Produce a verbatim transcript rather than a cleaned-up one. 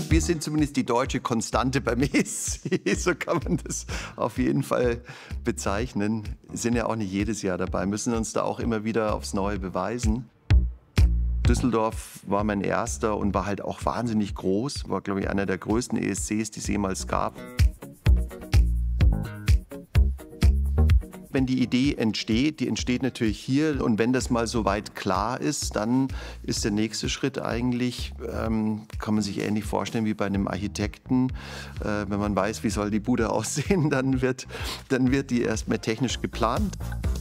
Wir sind zumindest die deutsche Konstante beim E S C, so kann man das auf jeden Fall bezeichnen. Wir sind ja auch nicht jedes Jahr dabei, müssen uns da auch immer wieder aufs Neue beweisen. Düsseldorf war mein erster und war halt auch wahnsinnig groß, war, glaube ich, einer der größten E S Cs, die es jemals gab. Wenn die Idee entsteht, die entsteht natürlich hier, und wenn das mal soweit klar ist, dann ist der nächste Schritt eigentlich, ähm, kann man sich ähnlich vorstellen wie bei einem Architekten. Äh, wenn man weiß, wie soll die Bude aussehen, dann wird, dann wird die erstmal technisch geplant.